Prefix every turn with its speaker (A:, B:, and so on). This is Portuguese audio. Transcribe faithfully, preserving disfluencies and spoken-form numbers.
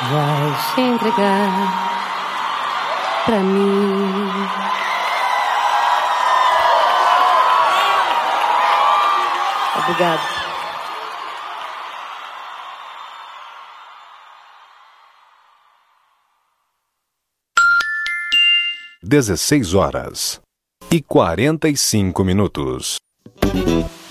A: vai se entregar pra mim. Obrigado.
B: Dezesseis horas e quarenta e cinco minutos.